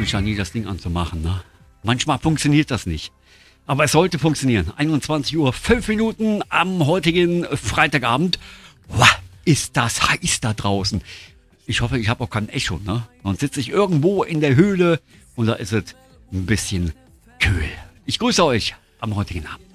ich ja nie, das Ding anzumachen. Ne? Manchmal funktioniert das nicht. Aber es sollte funktionieren. 21 Uhr 5 Minuten am heutigen Freitagabend. Wow, ist das heiß da draußen. Ich hoffe, ich habe auch kein Echo. Ne? Sonst sitze ich irgendwo in der Höhle und da ist es ein bisschen kühl. Ich grüße euch am heutigen Abend.